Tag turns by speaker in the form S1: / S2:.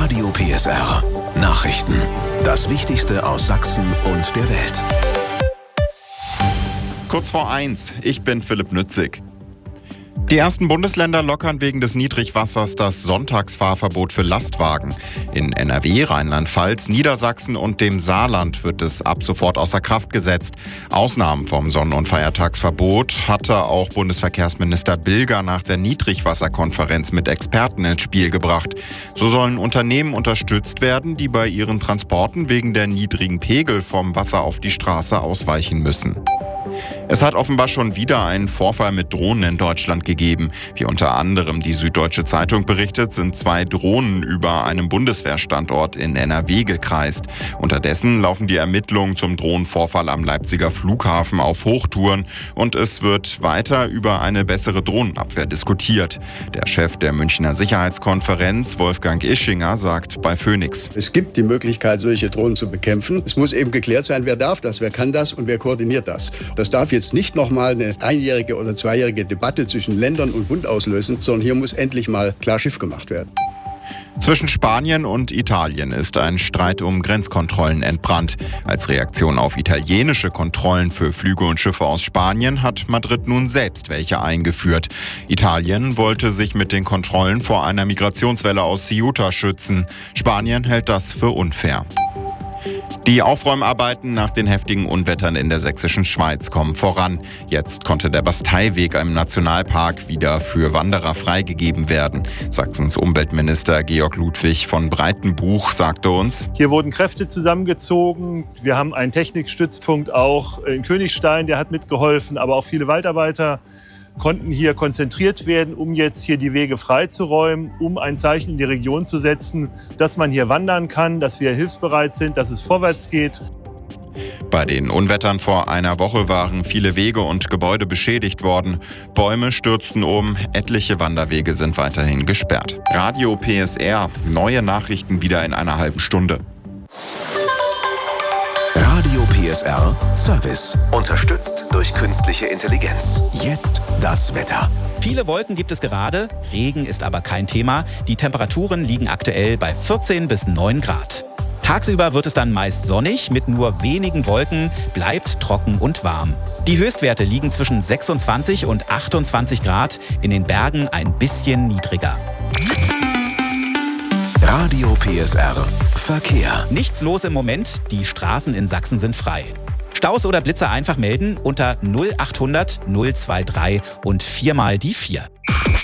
S1: Radio PSR. Nachrichten. Das Wichtigste aus Sachsen und der Welt.
S2: Kurz vor 1, ich bin Philipp Nützig. Die ersten Bundesländer lockern wegen des Niedrigwassers das Sonntagsfahrverbot für Lastwagen. In NRW, Rheinland-Pfalz, Niedersachsen und dem Saarland wird es ab sofort außer Kraft gesetzt. Ausnahmen vom Sonn- und Feiertagsverbot hatte auch Bundesverkehrsminister Bilger nach der Niedrigwasserkonferenz mit Experten ins Spiel gebracht. So sollen Unternehmen unterstützt werden, die bei ihren Transporten wegen der niedrigen Pegel vom Wasser auf die Straße ausweichen müssen. Es hat offenbar schon wieder einen Vorfall mit Drohnen in Deutschland gegeben. Wie unter anderem die Süddeutsche Zeitung berichtet, sind 2 Drohnen über einem Bundeswehrstandort in NRW gekreist. Unterdessen laufen die Ermittlungen zum Drohnenvorfall am Leipziger Flughafen auf Hochtouren und es wird weiter über eine bessere Drohnenabwehr diskutiert. Der Chef der Münchner Sicherheitskonferenz, Wolfgang Ischinger, sagt bei Phoenix:
S3: Es gibt die Möglichkeit, solche Drohnen zu bekämpfen. Es muss eben geklärt sein, wer darf das, wer kann das und wer koordiniert das. Das darf jetzt nicht nochmal eine einjährige oder 2-jährige Debatte zwischen Ländern und Bund auslösen, sondern hier muss endlich mal klar Schiff gemacht werden.
S2: Zwischen Spanien und Italien ist ein Streit um Grenzkontrollen entbrannt. Als Reaktion auf italienische Kontrollen für Flüge und Schiffe aus Spanien hat Madrid nun selbst welche eingeführt. Italien wollte sich mit den Kontrollen vor einer Migrationswelle aus Ceuta schützen. Spanien hält das für unfair. Die Aufräumarbeiten nach den heftigen Unwettern in der sächsischen Schweiz kommen voran. Jetzt konnte der Basteiweg im Nationalpark wieder für Wanderer freigegeben werden. Sachsens Umweltminister Georg Ludwig von Breitenbuch sagte uns:
S4: Hier wurden Kräfte zusammengezogen. Wir haben einen Technikstützpunkt auch in Königstein, der hat mitgeholfen, aber auch viele Waldarbeiter konnten hier konzentriert werden, um jetzt hier die Wege freizuräumen, um ein Zeichen in die Region zu setzen, dass man hier wandern kann, dass wir hilfsbereit sind, dass es vorwärts geht.
S2: Bei den Unwettern vor einer Woche waren viele Wege und Gebäude beschädigt worden. Bäume stürzten um, etliche Wanderwege sind weiterhin gesperrt. Radio PSR, neue Nachrichten wieder in einer halben Stunde.
S1: Radio PSR Service. Unterstützt durch künstliche Intelligenz. Jetzt das Wetter.
S5: Viele Wolken gibt es gerade, Regen ist aber kein Thema. Die Temperaturen liegen aktuell bei 14 bis 9 Grad. Tagsüber wird es dann meist sonnig, mit nur wenigen Wolken, bleibt trocken und warm. Die Höchstwerte liegen zwischen 26 und 28 Grad, in den Bergen ein bisschen niedriger.
S1: Radio PSR Verkehr.
S5: Nichts los im Moment, die Straßen in Sachsen sind frei. Staus oder Blitzer einfach melden unter 0800 023 und 4 mal die 4.